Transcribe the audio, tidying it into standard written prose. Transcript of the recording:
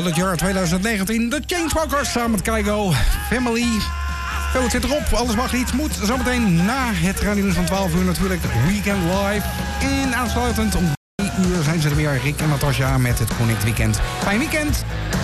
uit het jaar 2019. De Chainsmokers samen met Kygo. Family. Veel zit erop. Alles mag niet. Moet zometeen na het radionieuws van 12 uur natuurlijk. Weekend Live. En aansluitend om 3 uur zijn ze er weer. Rick en Natasja met het Connect Weekend. Fijn weekend.